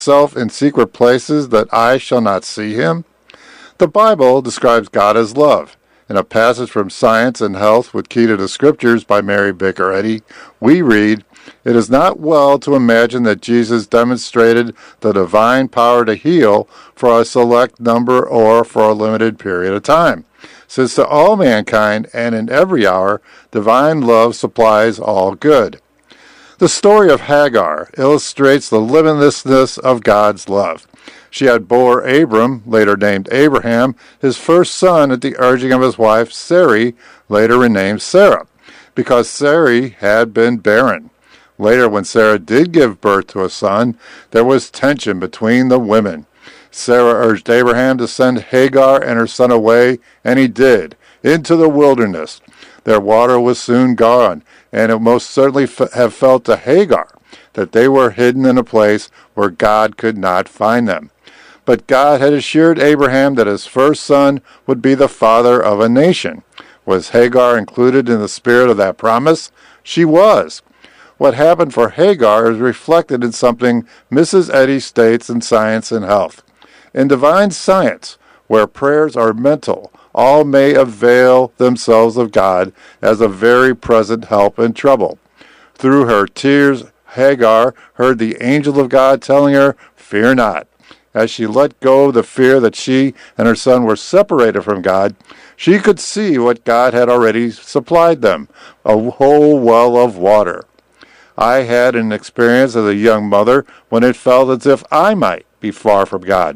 himself in secret places that I shall not see him? The Bible describes God as love. In a passage from Science and Health with Key to the Scriptures by Mary Baker Eddy, we read, "It is not well to imagine that Jesus demonstrated the divine power to heal for a select number or for a limited period of time, since to all mankind and in every hour, divine love supplies all good." The story of Hagar illustrates the limitlessness of God's love. She had bore Abram, later named Abraham, his first son at the urging of his wife Sarai, later renamed Sarah, because Sarai had been barren. Later, when Sarah did give birth to a son, there was tension between the women. Sarah urged Abraham to send Hagar and her son away, and he did, into the wilderness. Their water was soon gone, and it most certainly have felt to Hagar that they were hidden in a place where God could not find them. But God had assured Abraham that his first son would be the father of a nation. Was Hagar included in the spirit of that promise? She was. What happened for Hagar is reflected in something Mrs. Eddy states in Science and Health. In divine science, where prayers are mental, all may avail themselves of God as a very present help in trouble. Through her tears, Hagar heard the angel of God telling her, "Fear not." As she let go of the fear that she and her son were separated from God, she could see what God had already supplied them, a whole well of water. I had an experience as a young mother when it felt as if I might be far from God.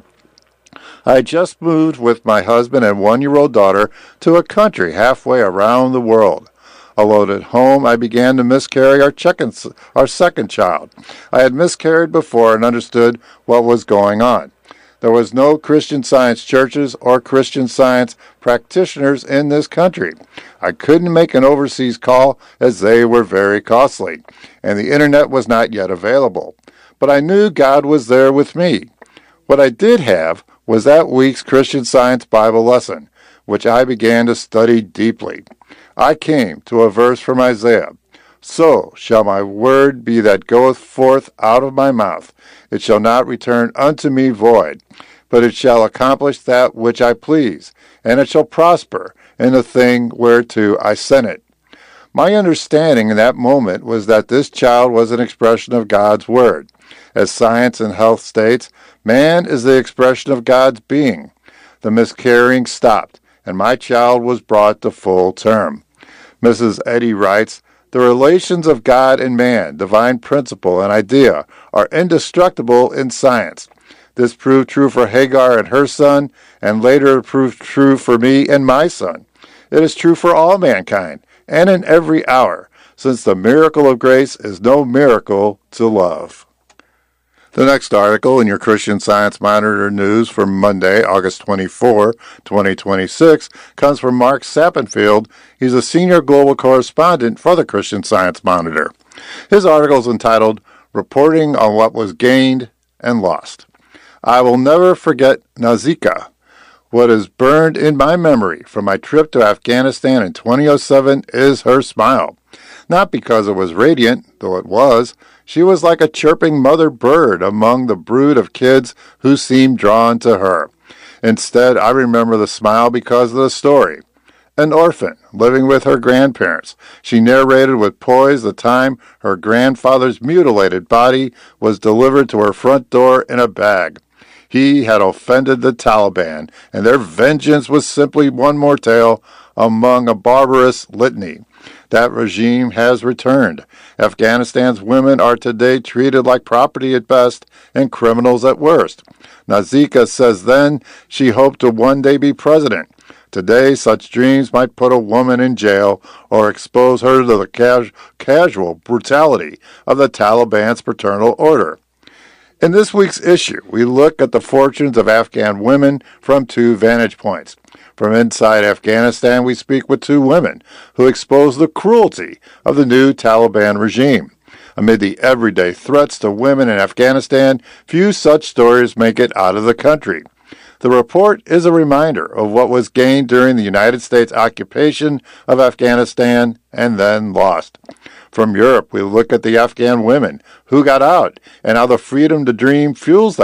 I had just moved with my husband and one-year-old daughter to a country halfway around the world. Alone at home, I began to miscarry our second child. I had miscarried before and understood what was going on. There was no Christian Science churches or Christian Science practitioners in this country. I couldn't make an overseas call as they were very costly, and the internet was not yet available. But I knew God was there with me. What I did have was that week's Christian Science Bible lesson, which I began to study deeply. I came to a verse from Isaiah. "So shall my word be that goeth forth out of my mouth. It shall not return unto me void, but it shall accomplish that which I please, and it shall prosper in the thing whereto I sent it." My understanding in that moment was that this child was an expression of God's word. As Science and Health states, man is the expression of God's being. The miscarrying stopped, and my child was brought to full term. Mrs. Eddy writes, "The relations of God and man, divine principle and idea, are indestructible in science. This proved true for Hagar and her son, and later it proved true for me and my son. It is true for all mankind, and in every hour, since the miracle of grace is no miracle to love." The next article in your Christian Science Monitor news for Monday, August 24, 2026, comes from Mark Sappenfield. He's a senior global correspondent for the Christian Science Monitor. His article is entitled, "Reporting on What Was Gained and Lost." I will never forget Nazika. What is burned in my memory from my trip to Afghanistan in 2007 is her smile. Not because it was radiant, though it was. She was like a chirping mother bird among the brood of kids who seemed drawn to her. Instead, I remember the smile because of the story. An orphan, living with her grandparents, she narrated with poise the time her grandfather's mutilated body was delivered to her front door in a bag. He had offended the Taliban, and their vengeance was simply one more tale among a barbarous litany. That regime has returned. Afghanistan's women are today treated like property at best and criminals at worst. Nazika says then she hoped to one day be president. Today, such dreams might put a woman in jail or expose her to the casual brutality of the Taliban's paternal order. In this week's issue, we look at the fortunes of Afghan women from two vantage points. From inside Afghanistan, we speak with two women who expose the cruelty of the new Taliban regime. Amid the everyday threats to women in Afghanistan, few such stories make it out of the country. The report is a reminder of what was gained during the United States occupation of Afghanistan and then lost. From Europe, we look at the Afghan women who got out and how the freedom to dream fuels